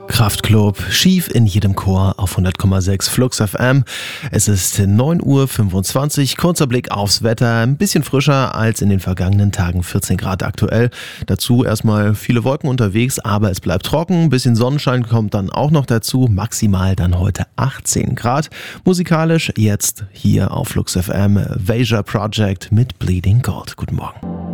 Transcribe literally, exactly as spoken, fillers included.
Kraftklub, schief in jedem Chor auf hundert Komma sechs Flux F M. Es ist neun Uhr fünfundzwanzig, kurzer Blick aufs Wetter, ein bisschen frischer als in den vergangenen Tagen, vierzehn Grad aktuell. Dazu erstmal viele Wolken unterwegs, aber es bleibt trocken, ein bisschen Sonnenschein kommt dann auch noch dazu, maximal dann heute achtzehn Grad. Musikalisch jetzt hier auf Flux F M, Veja Project mit Bleeding Gold. Guten Morgen.